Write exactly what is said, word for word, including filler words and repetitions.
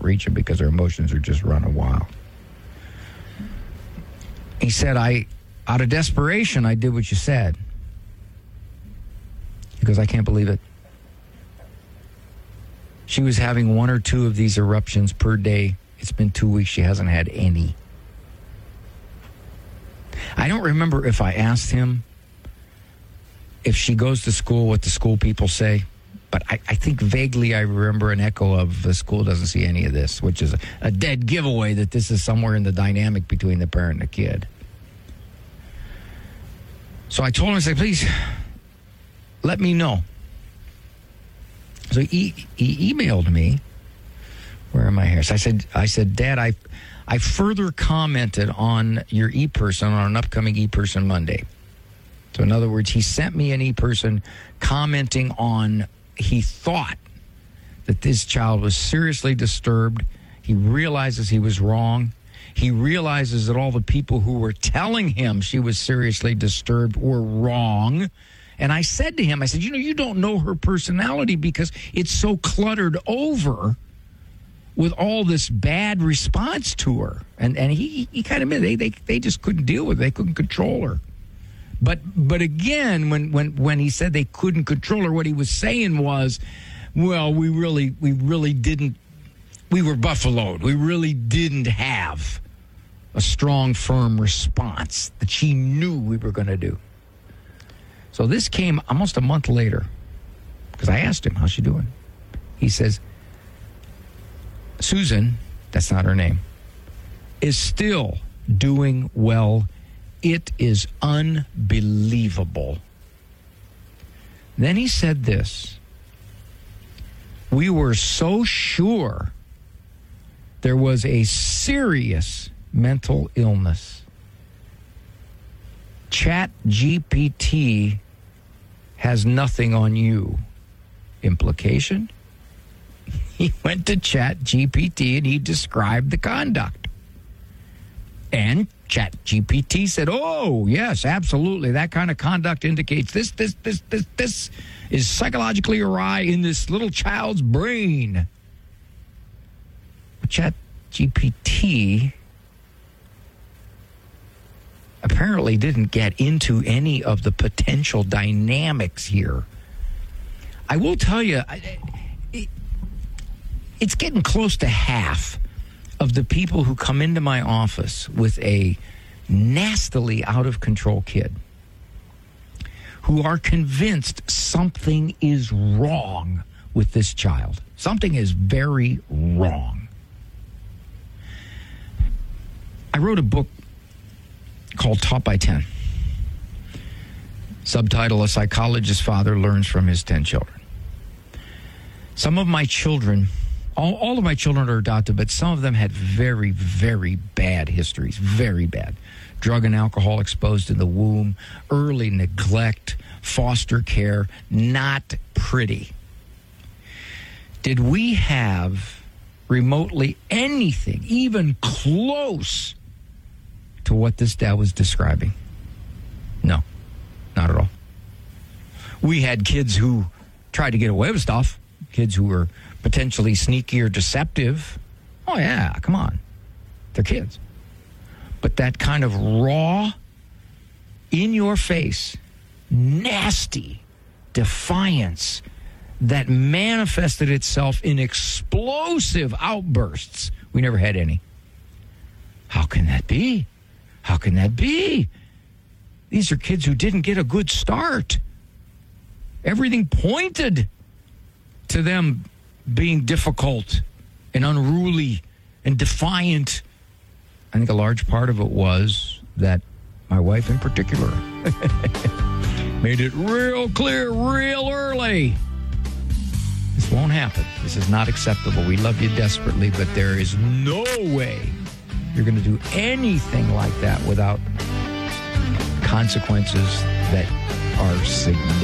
reach them because their emotions are just running wild. He said, I, out of desperation, I did what you said. Because I can't believe it. She was having one or two of these eruptions per day. It's been two weeks. She hasn't had any. I don't remember if I asked him if she goes to school, what the school people say. But I, I think vaguely I remember an echo of the school doesn't see any of this, which is a, a dead giveaway that this is somewhere in the dynamic between the parent and the kid. So I told him, I said, please, let me know. So he, he emailed me. Where am I here? So I said, I said, Dad, I, I further commented on your e-person on an upcoming e-person Monday. So in other words, he sent me an e-person commenting on, he thought that this child was seriously disturbed. He realizes he was wrong. He realizes that all the people who were telling him she was seriously disturbed were wrong. And I said to him, I said, you know, you don't know her personality because it's so cluttered over with all this bad response to her. And and he, he kind of admitted they, they, they just couldn't deal with it. They couldn't control her. But but again, when, when, when he said they couldn't control her, what he was saying was, well, we really we really didn't, we were buffaloed. We really didn't have a strong, firm response that she knew we were going to do. So this came almost a month later, because I asked him, how's she doing? He says, Susan, that's not her name, is still doing well. It is unbelievable. Then he said this, we were so sure there was a serious mental illness. Chat G P T has nothing on you. Implication? He went to Chat G P T and he described the conduct. And Chat G P T said, oh, yes, absolutely. That kind of conduct indicates this, this, this, this, this is psychologically awry in this little child's brain. Chat G P T apparently didn't get into any of the potential dynamics here. I will tell you, it, it's getting close to half of the people who come into my office with a nastily out-of-control kid who are convinced something is wrong with this child. Something is very wrong. I wrote a book called Taught by ten. Subtitle, A Psychologist's Father Learns from His ten Children. Some of my children, all, all of my children are adopted, but some of them had very, very bad histories, very bad. Drug and alcohol exposed in the womb, early neglect, foster care, not pretty. Did we have remotely anything, even close to what this dad was describing? No, not at all. We had kids who tried to get away with stuff, kids who were potentially sneaky or deceptive. Oh, yeah, come on. They're kids. But that kind of raw, in-your-face, nasty defiance that manifested itself in explosive outbursts, we never had any. How can that be? How can that be? These are kids who didn't get a good start. Everything pointed to them being difficult and unruly and defiant. I think a large part of it was that my wife in particular made it real clear real early. This won't happen. This is not acceptable. We love you desperately, but there is no way you're going to do anything like that without consequences that are significant.